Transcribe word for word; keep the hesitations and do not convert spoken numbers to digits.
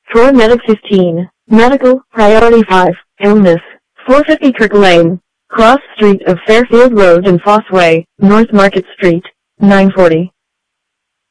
For Medic fifteen. Medical, Priority five. Illness. four fifty Kirk Lane. Cross Street of Fairfield Road and Fossway, North Market Street. nine forty.